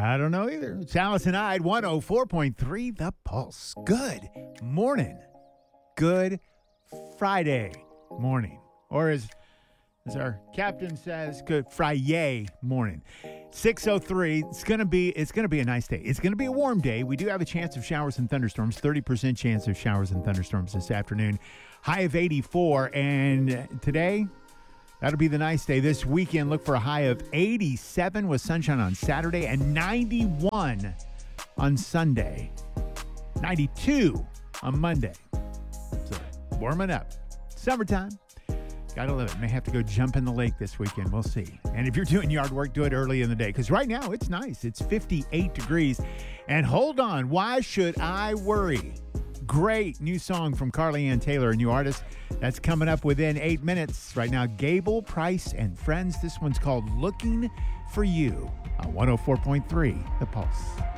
I don't know either. It's Allison Hyde, 104.3 The Pulse. Good morning. Good Friday morning. Or as our captain says, good Friday morning. 6:03. It's gonna be a nice day. It's gonna be a warm day. We do have a chance of showers and thunderstorms. 30% chance of showers and thunderstorms this afternoon. High of 84, and today that'll be the nice day. This weekend, look for a high of 87 with sunshine on Saturday and 91 on Sunday. 92 on Monday. So warming up. Summertime. Gotta love it. May have to go jump in the lake this weekend. We'll see. And if you're doing yard work, do it early in the day. Because right now, it's nice. It's 58 degrees. And hold on. Why should I worry? Great new song from Carly Ann Taylor, a new artist. That's coming up within 8 minutes. Right now, Gable, Price, and Friends. This one's called Looking for You on 104.3 The Pulse.